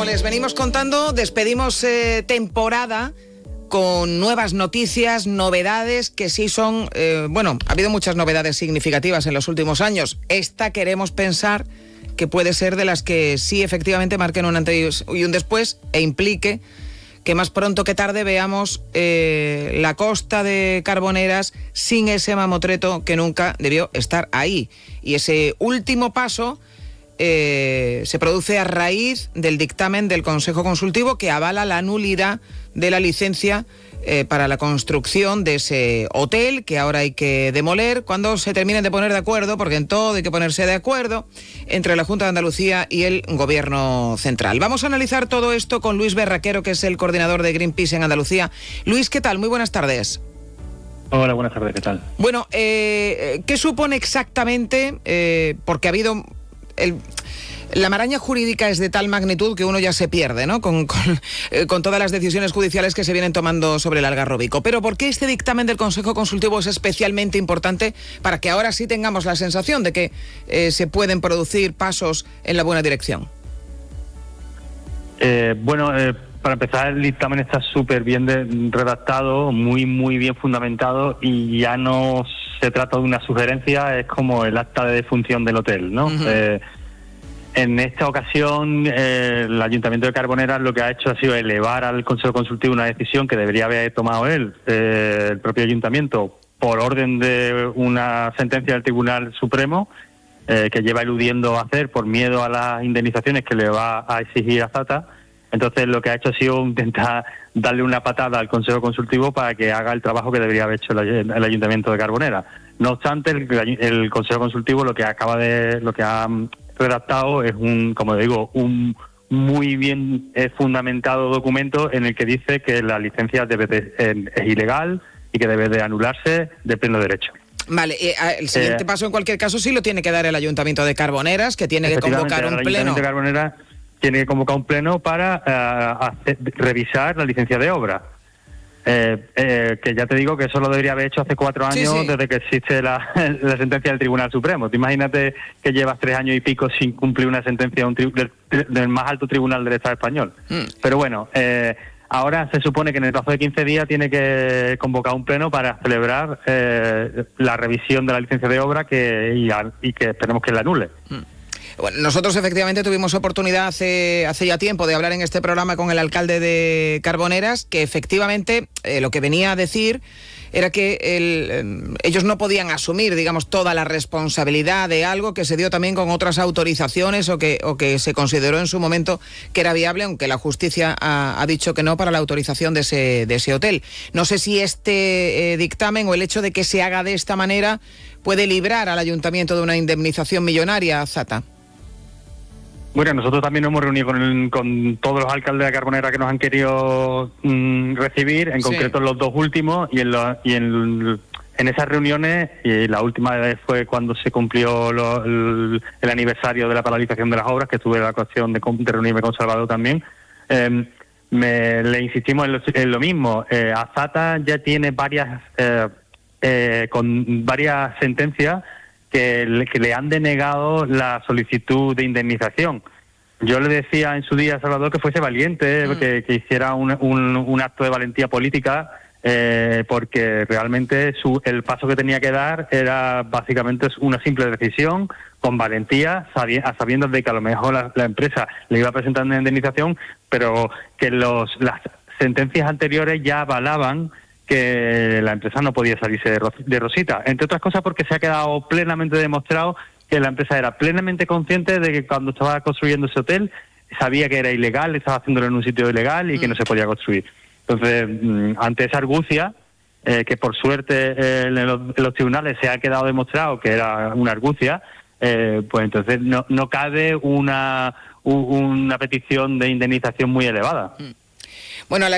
como les venimos contando, despedimos temporada con nuevas noticias, novedades que sí son... ha habido muchas novedades significativas en los últimos años. Esta queremos pensar que puede ser de las que sí efectivamente marquen un antes y un después e implique que más pronto que tarde veamos la costa de Carboneras sin ese mamotreto que nunca debió estar ahí. Y ese último paso se produce a raíz del dictamen del Consejo Consultivo que avala la nulidad de la licencia para la construcción de ese hotel que ahora hay que demoler cuando se terminen de poner de acuerdo, porque en todo hay que ponerse de acuerdo entre la Junta de Andalucía y el Gobierno Central. Vamos a analizar todo esto con Luis Berraquero, que es el coordinador de Greenpeace en Andalucía. Luis, ¿qué tal? Muy buenas tardes. Hola, buenas tardes, ¿qué tal? Bueno, ¿qué supone exactamente? Porque ha habido... La maraña jurídica es de tal magnitud que uno ya se pierde, ¿no? Con todas las decisiones judiciales que se vienen tomando sobre el Algarrobico. Pero ¿por qué este dictamen del Consejo Consultivo es especialmente importante para que ahora sí tengamos la sensación de que se pueden producir pasos en la buena dirección? Para empezar, el dictamen está súper bien redactado, muy bien fundamentado, y ya no se trata de una sugerencia, es como el acta de defunción del hotel, ¿no? Uh-huh. En esta ocasión, el Ayuntamiento de Carboneras lo que ha hecho ha sido elevar al Consejo Consultivo una decisión que debería haber tomado él, el propio Ayuntamiento, por orden de una sentencia del Tribunal Supremo, que lleva eludiendo hacer por miedo a las indemnizaciones que le va a exigir Azata. Entonces lo que ha hecho ha sido intentar darle una patada al Consejo Consultivo para que haga el trabajo que debería haber hecho el Ayuntamiento de Carboneras. No obstante, el Consejo Consultivo lo que ha redactado es un muy bien fundamentado documento en el que dice que la licencia es ilegal y que debe de anularse de pleno derecho. Vale, el siguiente paso en cualquier caso sí lo tiene que dar el Ayuntamiento de Carboneras, que tiene que convocar un pleno. El Ayuntamiento de Carboneras tiene que convocar un pleno para revisar la licencia de obra. Que ya te digo que eso lo debería haber hecho hace 4 años, sí. Desde que existe la sentencia del Tribunal Supremo. Te imagínate que llevas 3 años y pico sin cumplir una sentencia del más alto tribunal del Estado español. Pero bueno, ahora se supone que en el plazo de 15 días tiene que convocar un pleno para celebrar la revisión de la licencia de obra y que esperemos que la anule. Bueno, nosotros efectivamente tuvimos oportunidad hace ya tiempo de hablar en este programa con el alcalde de Carboneras, que efectivamente lo que venía a decir era que ellos no podían asumir, digamos, toda la responsabilidad de algo que se dio también con otras autorizaciones o que se consideró en su momento que era viable, aunque la justicia ha dicho que no para la autorización de ese hotel. No sé si este dictamen o el hecho de que se haga de esta manera puede librar al ayuntamiento de una indemnización millonaria, Zata. Bueno, nosotros también nos hemos reunido con todos los alcaldes de Carboneras que nos han querido recibir, en concreto los 2 últimos, y en esas reuniones, y la última vez fue cuando se cumplió el aniversario de la paralización de las obras, que tuve la ocasión de reunirme con Salvador también, le insistimos en lo mismo. Azata ya tiene varias sentencias que le han denegado la solicitud de indemnización. Yo le decía en su día a Salvador que fuese valiente, que hiciera un acto de valentía política, porque realmente el paso que tenía que dar era básicamente una simple decisión, con valentía, sabiendo de que a lo mejor la empresa le iba a presentar una indemnización, pero que las sentencias anteriores ya avalaban que la empresa no podía salirse de rosita, entre otras cosas porque se ha quedado plenamente demostrado que la empresa era plenamente consciente de que cuando estaba construyendo ese hotel sabía que era ilegal, estaba haciéndolo en un sitio ilegal y que no se podía construir. Entonces, ante esa argucia, que por suerte en los tribunales se ha quedado demostrado que era una argucia, pues entonces no cabe una petición de indemnización muy elevada. Bueno,